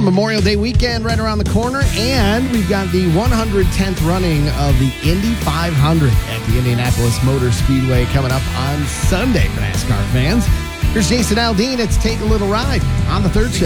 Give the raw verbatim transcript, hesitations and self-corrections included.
Memorial Day weekend right around the corner, and we've got the one hundred tenth running of the Indy five hundred at the Indianapolis Motor Speedway coming up on Sunday for NASCAR fans. Here's Jason Aldean. It's Take a Little Ride on the third shift.